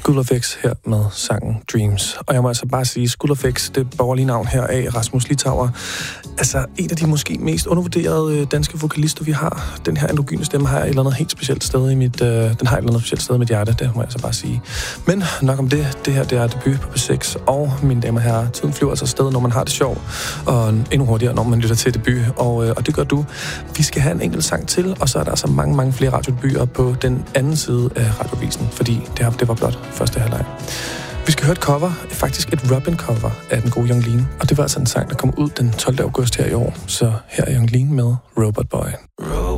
School of X her med sangen Dreams. Og jeg må altså bare sige, School of X, det borgerlige navn her af Rasmus Litauer, altså en af de måske mest undervurderede danske vokalister, vi har. Den her androgyne stemme har et eller andet helt specielt sted i mit, den har et eller andet specielt sted i mit hjerte, det må jeg altså bare sige. Men nok om det. Det her, det er debut på P6, og mine damer og herrer, tiden flyver altså afsted, når man har det sjovt, og endnu hurtigere, når man lytter til debut, og det gør du. Vi skal have en enkelt sang til, og så er der altså mange, mange flere radiodebuter på den anden side af radiovisen, fordi det var blot første halvleg. Vi skal høre et cover, faktisk et Robin-cover af den gode Young Lean, og det var altså en sang, der kom ud den 12. august her i år, så her er Young Lean med Robot Boy.